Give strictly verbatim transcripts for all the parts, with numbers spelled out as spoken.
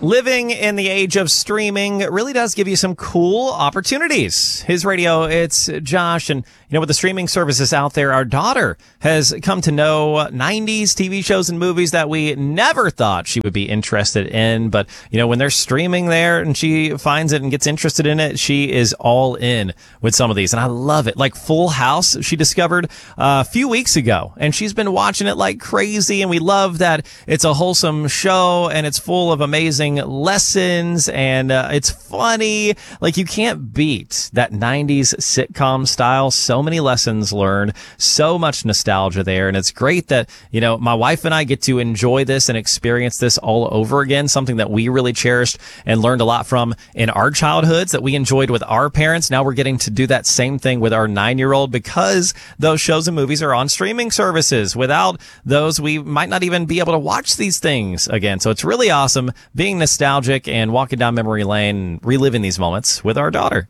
Living in the age of streaming really does give you some cool opportunities. His Radio, it's Josh. And, you know, with the streaming services out there, our daughter has come to know nineties T V shows and movies that we never thought she would be interested in. But, you know, when they're streaming there and she finds it and gets interested in it, she is all in with some of these. And I love it. Like Full House, she discovered uh, a few weeks ago, and she's been watching it like crazy. And we love that it's a wholesome show and it's full of amazing lessons, and uh, it's funny. Like, you can't beat that nineties sitcom style. So many lessons learned, so much nostalgia there, and it's great that, you know, my wife and I get to enjoy this and experience this all over again, something that we really cherished and learned a lot from in our childhoods that we enjoyed with our parents. Now we're getting to do that same thing with our nine-year-old because those shows and movies are on streaming services. Without those, we might not even be able to watch these things again. So it's really awesome being nostalgic and walking down memory lane and reliving these moments with our daughter.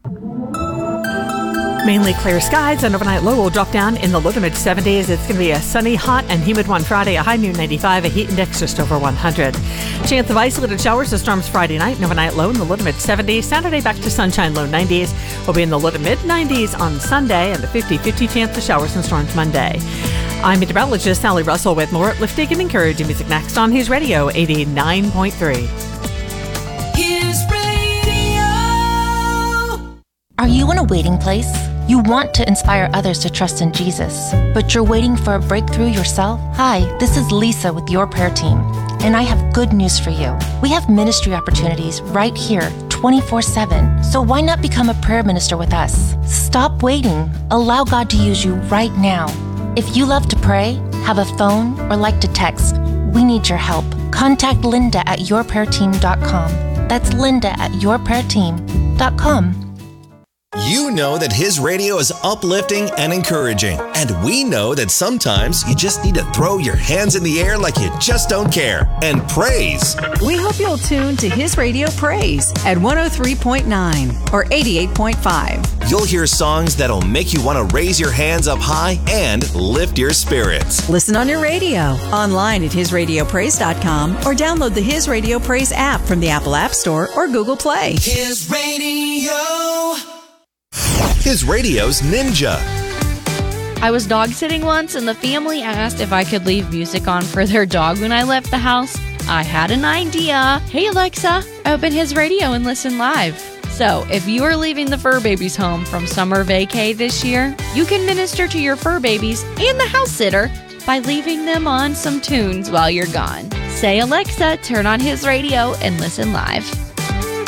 Mainly clear skies, and overnight low will drop down in the low to mid seventies. It's going to be a sunny, hot, and humid one Friday, a high near ninety-five, a heat index just over one hundred. Chance of isolated showers and storms Friday night, and overnight low in the low to mid seventies. Saturday back to sunshine, low nineties. We'll be in the low to mid nineties on Sunday, and a fifty-fifty chance of showers and storms Monday. I'm meteorologist Sally Russell with more uplifting and encouraging music next on His Radio eighty-nine point three. His Radio. Are you in a waiting place? You want to inspire others to trust in Jesus, but you're waiting for a breakthrough yourself? Hi, this is Lisa with Your Prayer Team, and I have good news for you. We have ministry opportunities right here, twenty-four seven, so why not become a prayer minister with us? Stop waiting. Allow God to use you right now. If you love to pray, have a phone, or like to text, we need your help. Contact Linda at your prayer team dot com. That's Linda at your prayer team dot com. You know that His Radio is uplifting and encouraging. And we know that sometimes you just need to throw your hands in the air like you just don't care and praise. We hope you'll tune to His Radio Praise at one oh three point nine or eighty-eight point five. You'll hear songs that'll make you want to raise your hands up high and lift your spirits. Listen on your radio, online at his radio praise dot com, or download the His Radio Praise app from the Apple App Store or Google Play. His Radio. His Radio's Ninja. I was dog sitting once, and the family asked if I could leave music on for their dog when I left the house. I had an idea. Hey, Alexa, open His Radio and listen live. So, if you are leaving the fur babies home from summer vacay this year, you can minister to your fur babies and the house sitter by leaving them on some tunes while you're gone. Say, Alexa, turn on His Radio and listen live.